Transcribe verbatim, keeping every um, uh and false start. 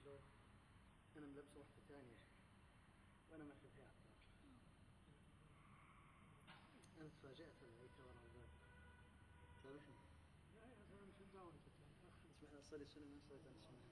شلون؟ أنا ملبس واحدة ثانية وأنا ما أحب عطار. أنا تفاجأت ولا جيت ورا الباب؟ سامحني. لا يا زلمة شو الدعوة أنت؟ اسمح لي أصلي سنة ما صليت أنا سنة.